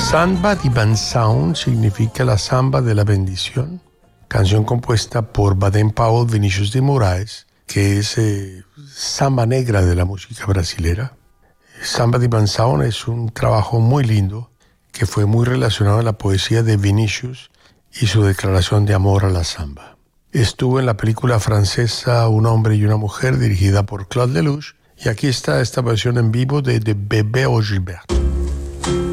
Samba di Bensound significa la samba de la bendición, canción compuesta por Baden-Powell Vinícius de Moraes, que es samba negra de la música brasilera. Samba di Bensound es un trabajo muy lindo que fue muy relacionado a la poesía de Vinícius y su declaración de amor a la samba. Estuvo en la película francesa Un hombre y una mujer, dirigida por Claude Lelouch, y aquí está esta versión en vivo de Bébé au Gilbert.